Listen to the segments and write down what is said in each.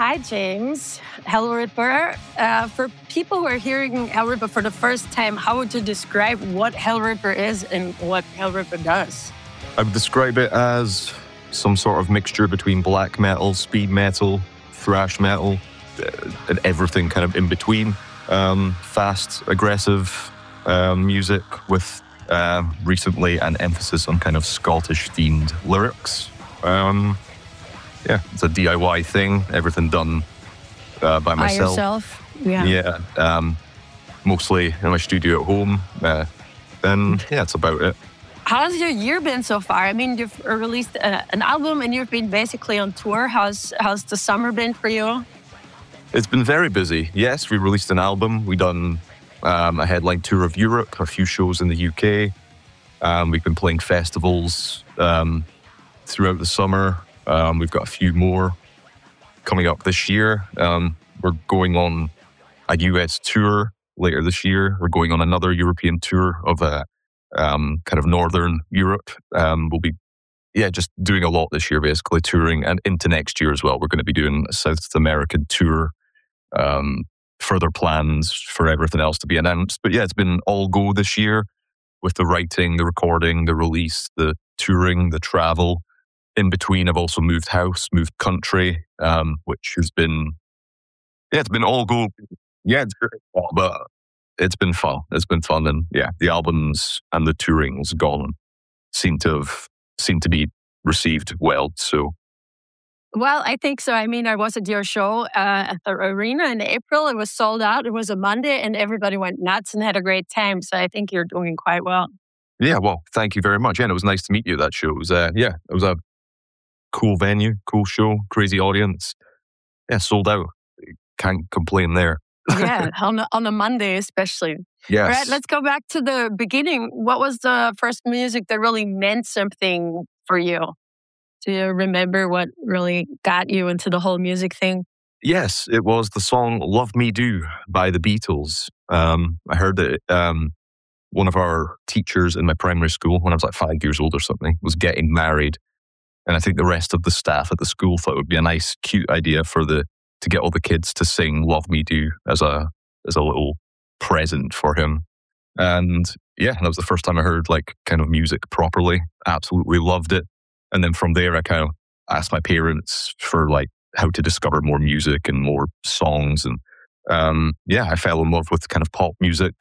Hi, James. Hellripper. For people who are hearing Hellripper for the first time, how would you describe what Hellripper is and what Hellripper does? I would describe it as some sort of mixture between black metal, speed metal, thrash metal, and everything kind of in between. Fast, aggressive music with recently an emphasis on kind of Scottish-themed lyrics. It's a DIY thing. Everything done by myself. By yourself? Yeah. Mostly in my studio at home. That's about it. How's your year been so far? I mean, you've released an album and you've been basically on tour. How's the summer been for you? It's been very busy. Yes, we released an album. We done a headline tour of Europe, a few shows in the UK. We've been playing festivals throughout the summer. We've got a few more coming up this year. We're going on a US tour later this year. We're going on another European tour of kind of Northern Europe. We'll be just doing a lot this year, basically touring, and into next year as well. We're going to be doing a South American tour. Further plans for everything else to be announced. But yeah, it's been all go this year with the writing, the recording, the release, the touring, the travel. In between, I've also moved house, moved country, which has been, it's been all go. Yeah, it's great, but it's been fun. It's been fun, and the albums and the touring's gone seem to be received well. So, well, I think so. I mean, I was at your show at the arena in April. It was sold out. It was a Monday, and everybody went nuts and had a great time. So I think you're doing quite well. Yeah, well, thank you very much. Yeah, and it was nice to meet you at that show. It was, it was a cool venue, cool show, crazy audience. Yeah, sold out. Can't complain there. Yeah, on a Monday especially. Yes. All right, let's go back to the beginning. What was the first music that really meant something for you? Do you remember what really got you into the whole music thing? Yes, it was the song Love Me Do by the Beatles. I heard it. One of our teachers in my primary school, when I was like 5 years old or something, was getting married. And I think the rest of the staff at the school thought it would be a nice, cute idea to get all the kids to sing Love Me Do as a little present for him. And that was the first time I heard like kind of music properly. Absolutely loved it. And then from there, I kind of asked my parents for like how to discover more music and more songs. And I fell in love with kind of pop music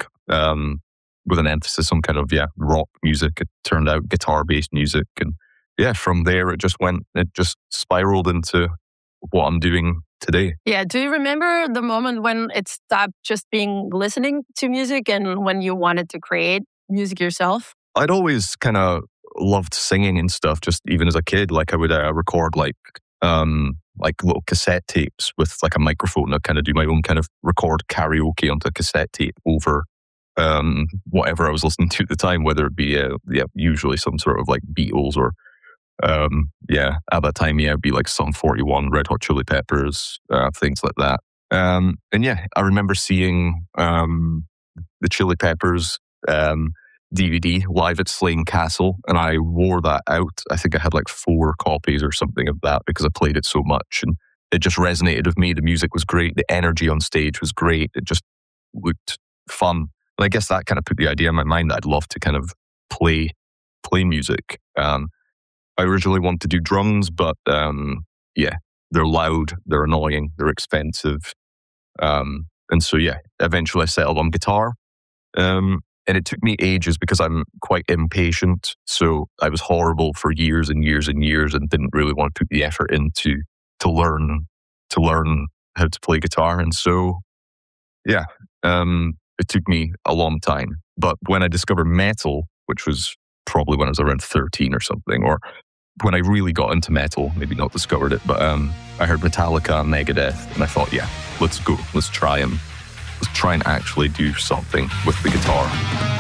with an emphasis on kind of rock music. It turned out guitar-based music, and from there it just spiraled into what I'm doing today. Yeah, do you remember the moment when it stopped just being listening to music and when you wanted to create music yourself? I'd always kind of loved singing and stuff, just even as a kid. Like I would record like little cassette tapes with like a microphone. I'd kind of do my own kind of record karaoke onto a cassette tape over whatever I was listening to at the time, whether it be usually some sort of like Beatles or at that time it'd be like Sum 41, Red Hot Chili Peppers, things like that. I remember seeing the Chili Peppers DVD live at Slane Castle, and I wore that out. I think I had like 4 copies or something of that because I played it so much, and it just resonated with me. The music was great, the energy on stage was great, it just looked fun. And I guess that kind of put the idea in my mind that I'd love to kind of play music. I originally wanted to do drums, but they're loud, they're annoying, they're expensive. And so eventually I settled on guitar. And it took me ages because I'm quite impatient. So I was horrible for years and years and years and didn't really want to put the effort into to learn how to play guitar. And so, it took me a long time. But when I discovered metal, which was probably when I was around 13 or something, or when I really got into metal, maybe not discovered it, but I heard Metallica and Megadeth, and I thought, let's go. Let's try and actually do something with the guitar.